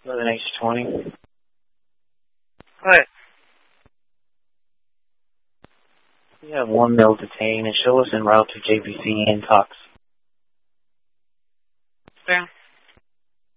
11H20. What? We have 1 male detained and show us en route to JBC in talks. Yeah.